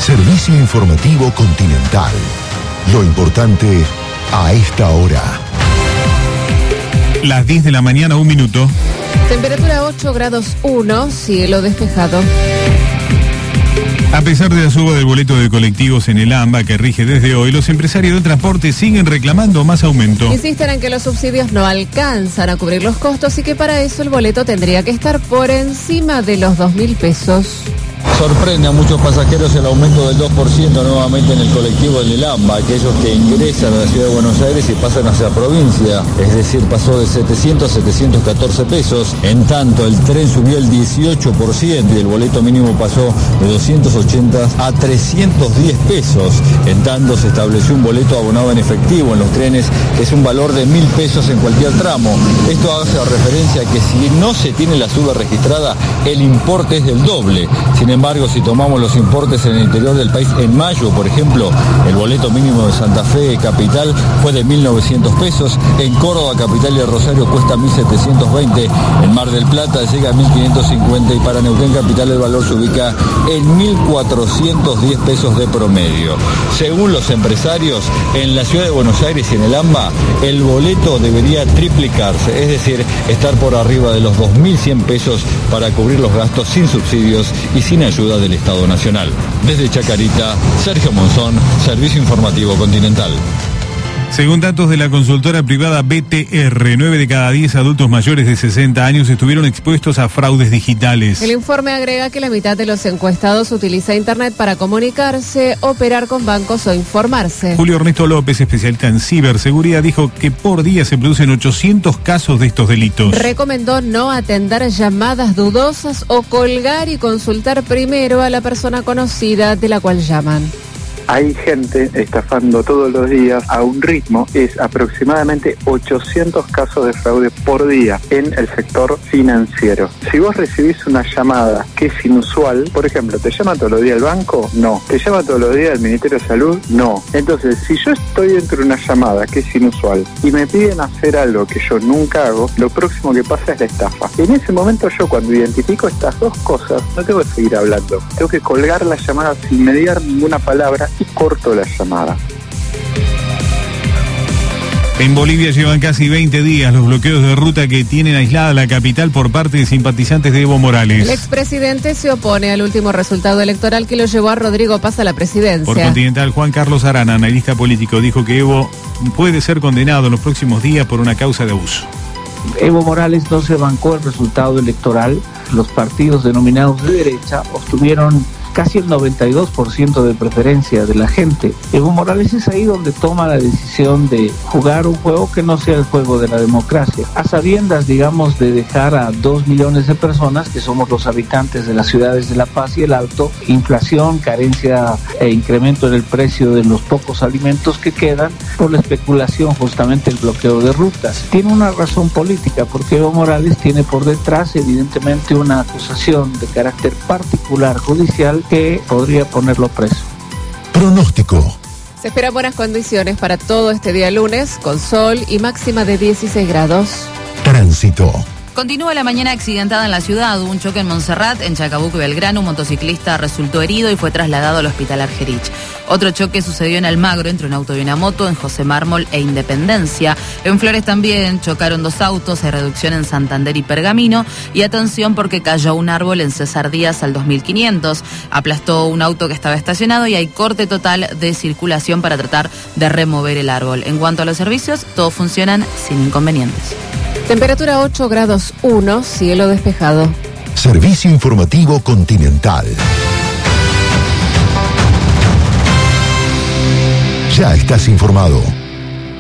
Servicio informativo Continental. Lo importante a esta hora. Las 10 de la mañana, 1 minuto. Temperatura 8 grados 1, cielo despejado. A pesar de la suba del boleto de colectivos en el AMBA que rige desde hoy, los empresarios del transporte siguen reclamando más aumento. Insisten en que los subsidios no alcanzan a cubrir los costos y que para eso el boleto tendría que estar por encima de los 2.000 pesos. Sorprende a muchos pasajeros el aumento del 2% nuevamente en el colectivo del AMBA, aquellos que ingresan a la ciudad de Buenos Aires y pasan hacia la provincia, es decir, pasó de 700 a 714 pesos, en tanto el tren subió el 18% y el boleto mínimo pasó de 280 a 310 pesos, en tanto se estableció un boleto abonado en efectivo en los trenes, que es un valor de 1.000 pesos en cualquier tramo. Esto hace referencia a que si no se tiene la suba registrada, el importe es del doble. Sin embargo, si tomamos los importes en el interior del país, en mayo, por ejemplo, el boleto mínimo de Santa Fe capital fue de 1.900 pesos, en Córdoba capital y el Rosario cuesta 1.720, en Mar del Plata llega a 1.550 y para Neuquén capital el valor se ubica en 1.410 pesos de promedio. Según los empresarios, en la ciudad de Buenos Aires y en el AMBA, el boleto debería triplicarse, es decir, estar por arriba de los 2.100 pesos para cubrir los gastos sin subsidios y sin ayuda del Estado Nacional. Desde Chacarita, Sergio Monzón, Servicio Informativo Continental. Según datos de la consultora privada BTR, 9 de cada 10 adultos mayores de 60 años estuvieron expuestos a fraudes digitales. El informe agrega que la mitad de los encuestados utiliza Internet para comunicarse, operar con bancos o informarse. Julio Ernesto López, especialista en ciberseguridad, dijo que por día se producen 800 casos de estos delitos. Recomendó no atender llamadas dudosas o colgar y consultar primero a la persona conocida de la cual llaman. Hay gente estafando todos los días a un ritmo, es aproximadamente 800 casos de fraude por día en el sector financiero. Si vos recibís una llamada que es inusual, por ejemplo, ¿te llama todos los días el banco? No. ¿Te llama todos los días el Ministerio de Salud? No. Entonces, si yo estoy dentro de una llamada que es inusual y me piden hacer algo que yo nunca hago, lo próximo que pasa es la estafa. En ese momento yo, cuando identifico estas dos cosas, no tengo que seguir hablando. Tengo que colgar la llamada sin mediar ninguna palabra y corto la llamada. En Bolivia llevan casi 20 días los bloqueos de ruta que tienen aislada la capital por parte de simpatizantes de Evo Morales. El expresidente se opone al último resultado electoral que lo llevó a Rodrigo Paz a la presidencia. Por Continental, Juan Carlos Arana, analista político, dijo que Evo puede ser condenado en los próximos días por una causa de abuso. Evo Morales no se bancó el resultado electoral. Los partidos denominados de derecha obtuvieron casi el 92% de preferencia de la gente. Evo Morales es ahí donde toma la decisión de jugar un juego que no sea el juego de la democracia, a sabiendas, digamos, de dejar a 2 millones de personas, que somos los habitantes de las ciudades de La Paz y el Alto, inflación, carencia e incremento en el precio de los pocos alimentos que quedan, por la especulación, justamente el bloqueo de rutas. Tiene una razón política, porque Evo Morales tiene por detrás, evidentemente, una acusación de carácter particular judicial que podría ponerlo preso. Pronóstico. Se esperan buenas condiciones para todo este día lunes, con sol y máxima de 16 grados. Tránsito. Continúa la mañana accidentada en la ciudad. Hubo un choque en Montserrat, en Chacabuco y Belgrano. Un motociclista resultó herido y fue trasladado al hospital Argerich. Otro choque sucedió en Almagro entre un auto y una moto en José Mármol e Independencia. En Flores también chocaron 2 autos. Hay reducción en Santander y Pergamino. Y atención porque cayó un árbol en César Díaz al 2500. Aplastó un auto que estaba estacionado y hay corte total de circulación para tratar de remover el árbol. En cuanto a los servicios, todos funcionan sin inconvenientes. Temperatura 8 grados 1, cielo despejado. Servicio informativo Continental. Ya estás informado.